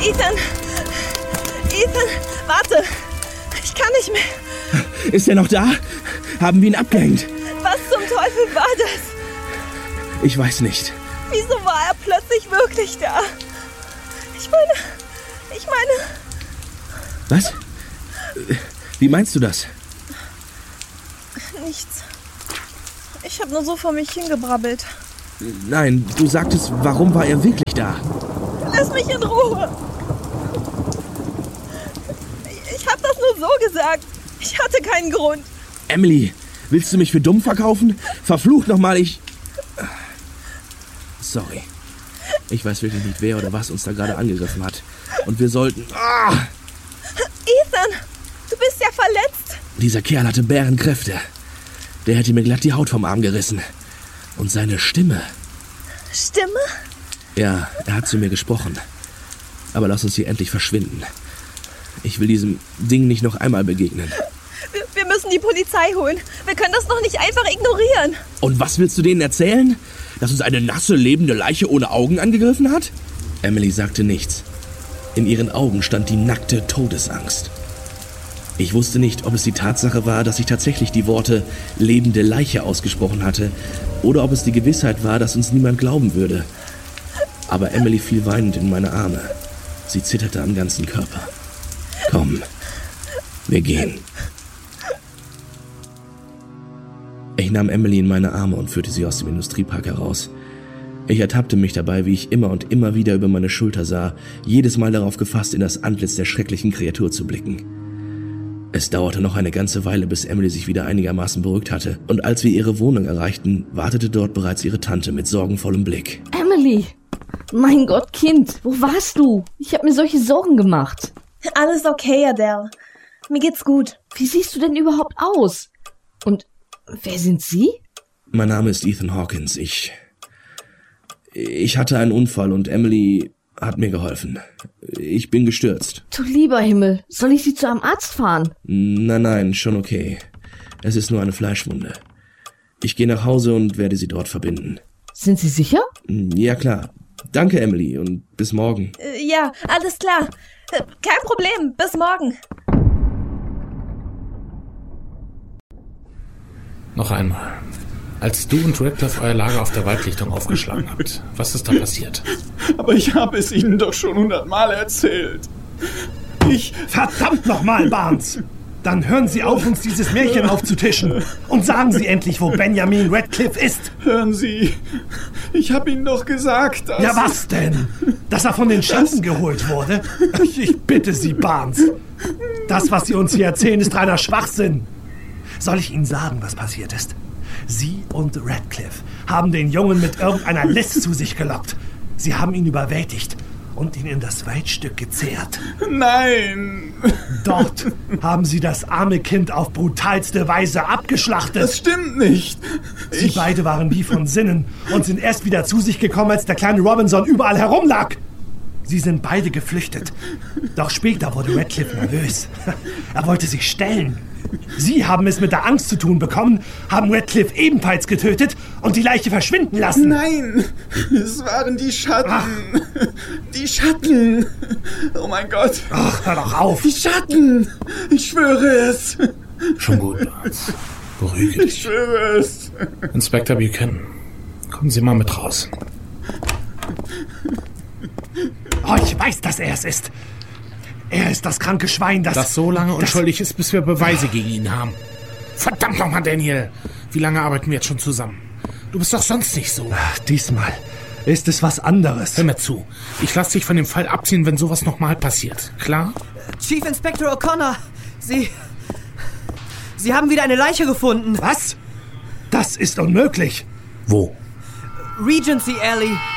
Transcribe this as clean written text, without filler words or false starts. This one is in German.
Ethan, warte. Ich kann nicht mehr. Ist er noch da? Haben wir ihn abgehängt? Was zum Teufel war das? Ich weiß nicht. Wieso war er plötzlich wirklich da? Ich meine... Was? Wie meinst du das? Nichts. Ich habe nur so vor mich hingebrabbelt. Nein, du sagtest, warum war er wirklich da? Lass mich in Ruhe. Ich habe das nur so gesagt. Ich hatte keinen Grund. Emily, willst du mich für dumm verkaufen? Verflucht nochmal, Sorry. Ich weiß wirklich nicht, wer oder was uns da gerade angegriffen hat. Und wir sollten... Ethan, du bist ja verletzt. Dieser Kerl hatte Bärenkräfte. Der hätte mir glatt die Haut vom Arm gerissen. Und seine Stimme... Stimme? Ja, er hat zu mir gesprochen. Aber lass uns hier endlich verschwinden. Ich will diesem Ding nicht noch einmal begegnen. Wir müssen die Polizei holen. Wir können das noch nicht einfach ignorieren. Und was willst du denen erzählen? Dass uns eine nasse, lebende Leiche ohne Augen angegriffen hat? Emily sagte nichts. In ihren Augen stand die nackte Todesangst. Ich wusste nicht, ob es die Tatsache war, dass ich tatsächlich die Worte lebende Leiche ausgesprochen hatte, oder ob es die Gewissheit war, dass uns niemand glauben würde. Aber Emily fiel weinend in meine Arme. Sie zitterte am ganzen Körper. Komm, wir gehen. Ich nahm Emily in meine Arme und führte sie aus dem Industriepark heraus. Ich ertappte mich dabei, wie ich immer und immer wieder über meine Schulter sah, jedes Mal darauf gefasst, in das Antlitz der schrecklichen Kreatur zu blicken. Es dauerte noch eine ganze Weile, bis Emily sich wieder einigermaßen beruhigt hatte, und als wir ihre Wohnung erreichten, wartete dort bereits ihre Tante mit sorgenvollem Blick. Emily! Mein Gott, Kind, wo warst du? Ich habe mir solche Sorgen gemacht. Alles okay, Adele. Mir geht's gut. Wie siehst du denn überhaupt aus? Und wer sind Sie? Mein Name ist Ethan Hawkins. Ich hatte einen Unfall und Emily hat mir geholfen. Ich bin gestürzt. Du lieber Himmel, soll ich Sie zu einem Arzt fahren? Nein, schon okay. Es ist nur eine Fleischwunde. Ich gehe nach Hause und werde sie dort verbinden. Sind Sie sicher? Ja, klar. Danke, Emily, und bis morgen. Ja, alles klar. Kein Problem, bis morgen. Noch einmal. Als du und Radcliffe euer Lager auf der Waldlichtung aufgeschlagen habt, was ist da passiert? Aber ich habe es Ihnen doch schon 100-mal erzählt. Verdammt nochmal, Barnes! Dann hören Sie auf, uns dieses Märchen aufzutischen. Und sagen Sie endlich, wo Benjamin Radcliffe ist. Hören Sie, ich habe Ihnen doch gesagt, dass... Ja, was denn? Dass er von den Schatten geholt wurde? Ich bitte Sie, Barnes. Das, was Sie uns hier erzählen, ist reiner Schwachsinn. Soll ich Ihnen sagen, was passiert ist? Sie und Radcliffe haben den Jungen mit irgendeiner List zu sich gelockt. Sie haben ihn überwältigt und ihn in das Waldstück gezerrt. Nein! Dort haben sie das arme Kind auf brutalste Weise abgeschlachtet. Das stimmt nicht. Sie beide waren wie von Sinnen und sind erst wieder zu sich gekommen, als der kleine Robinson überall herumlag. Sie sind beide geflüchtet. Doch später wurde Radcliffe nervös. Er wollte sich stellen. Sie haben es mit der Angst zu tun bekommen, haben Radcliffe ebenfalls getötet und die Leiche verschwinden lassen. Nein, es waren die Schatten. Ach. Die Schatten. Oh mein Gott. Ach, hör doch auf. Die Schatten. Ich schwöre es. Schon gut. Beruhige dich. Ich schwöre es. Inspektor Buchanan, kommen Sie mal mit raus. Oh, ich weiß, dass er es ist. Er ist das kranke Schwein, das so lange unschuldig ist, bis wir Beweise gegen ihn haben. Verdammt nochmal, Daniel. Wie lange arbeiten wir jetzt schon zusammen? Du bist doch sonst nicht so. Diesmal ist es was anderes. Hör mir zu. Ich lasse dich von dem Fall abziehen, wenn sowas nochmal passiert. Klar? Chief Inspector O'Connor, Sie haben wieder eine Leiche gefunden. Was? Das ist unmöglich. Wo? Regency Alley.